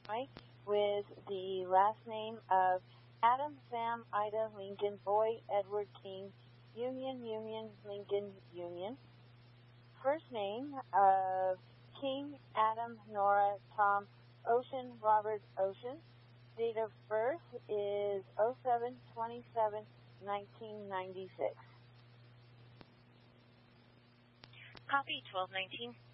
Mike with the last name of Adam, Sam, Ida, Lincoln, Boy, Edward, King, Union, Lincoln, Union. First name of King, Adam, Nora, Tom, Ocean, Robert, Ocean. Date of birth is 07/27/1996. Copy 1219.